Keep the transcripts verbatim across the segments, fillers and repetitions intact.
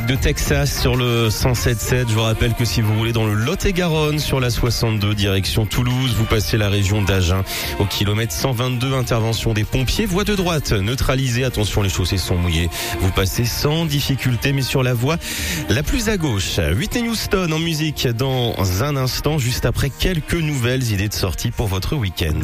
trafic de Texas sur le cent sept sept. Je vous rappelle que si vous roulez dans le Lot-et-Garonne sur la soixante-deux direction Toulouse, vous passez la région d'Agen au kilomètre cent vingt-deux, intervention des pompiers, voie de droite neutralisée, attention les chaussées sont mouillées, vous passez sans difficulté mais sur la voie la plus à gauche. Whitney Houston en musique dans un instant, juste après quelques nouvelles idées de sortie pour votre week-end.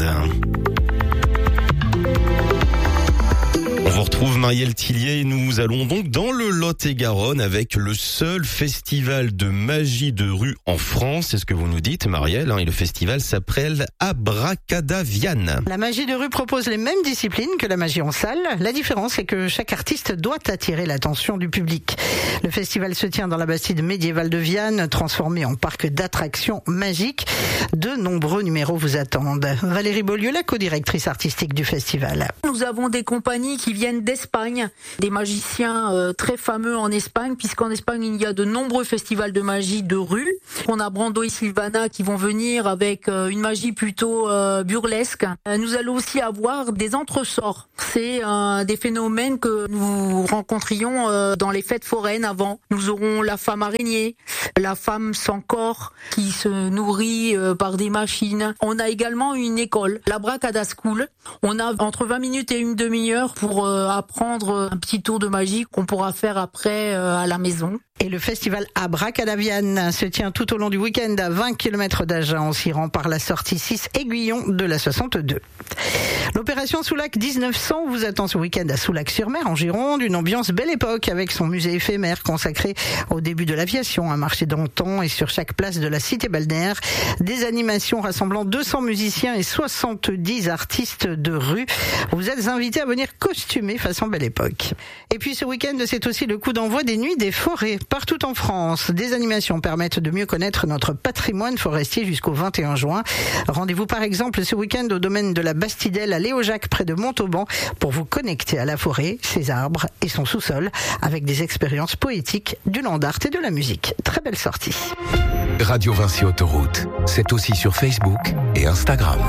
On vous retrouve Marielle Tillier et nous allons donc dans le Lot-et-Garonne avec le seul festival de magie de rue en France. C'est ce que vous nous dites Marielle, hein, et le festival s'appelle Abracadavian. La magie de rue propose les mêmes disciplines que la magie en salle. La différence c'est que chaque artiste doit attirer l'attention du public. Le festival se tient dans la bastide médiévale de Viane, transformée en parc d'attractions magiques. De nombreux numéros vous attendent. Valérie Beaulieu, la co-directrice artistique du festival. Nous avons des compagnies qui viennent d'Espagne, des magiciens euh, très fameux en Espagne, puisqu'en Espagne il y a de nombreux festivals de magie de rue. On a Brando et Silvana qui vont venir avec euh, une magie plutôt euh, burlesque. Euh, nous allons aussi avoir des entresorts. C'est euh, des phénomènes que nous rencontrions euh, dans les fêtes foraines avant. Nous aurons la femme araignée, la femme sans corps qui se nourrit euh, par des machines. On a également une école, l'Abracada School. On a entre vingt minutes et une demi-heure pour euh, apprendre un petit tour de magie qu'on pourra faire après euh, à la maison. Et le festival Abracadavian se tient tout au long du week-end à vingt kilomètres d'Agen. On s'y rend par la sortie six Aiguillon de la soixante-deux. L'opération Soulac dix-neuf cents vous attend ce week-end à Soulac-sur-Mer en Gironde. Une ambiance belle époque avec son musée éphémère consacré au début de l'aviation, un marché d'antan et sur chaque place de la cité balnéaire, des animations rassemblant deux cents musiciens et soixante-dix artistes de rue. Vous êtes invités à venir costumés façon belle époque. Et puis ce week-end, c'est aussi le coup d'envoi des Nuits des Forêts. Partout en France, des animations permettent de mieux connaître notre patrimoine forestier jusqu'au vingt et un juin. Rendez-vous par exemple ce week-end au domaine de la Bastidelle à Léojac près de Montauban pour vous connecter à la forêt, ses arbres et son sous-sol avec des expériences poétiques, du land art et de la musique. Très belle sortie. Radio Vinci Autoroute, c'est aussi sur Facebook et Instagram.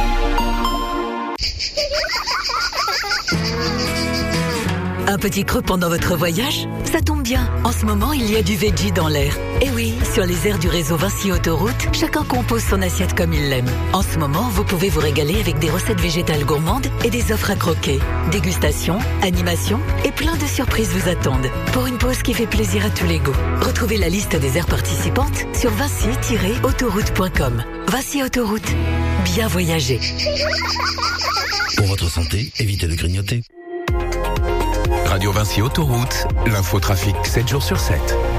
Un petit creux pendant votre voyage? Ça tombe bien. En ce moment, il y a du veggie dans l'air. Et oui, sur les aires du réseau Vinci Autoroute, chacun compose son assiette comme il l'aime. En ce moment, vous pouvez vous régaler avec des recettes végétales gourmandes et des offres à croquer. Dégustation, animation et plein de surprises vous attendent. Pour une pause qui fait plaisir à tous les goûts. Retrouvez la liste des aires participantes sur vinci tiret autoroute point com. Vinci Autoroute. Bien voyager. Pour votre santé, évitez de grignoter. Radio Vinci Autoroute, l'infotrafic sept jours sur sept.